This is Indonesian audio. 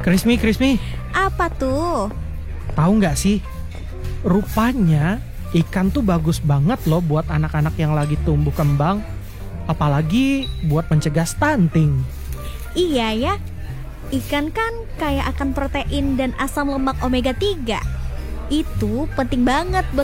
Krismi, Apa tuh? tahu nggak sih? Rupanya ikan tuh bagus banget loh buat anak-anak yang lagi tumbuh kembang. Apalagi buat mencegah stunting. Iya ya, ikan kan kaya akan protein dan asam lemak omega 3. Itu penting banget buat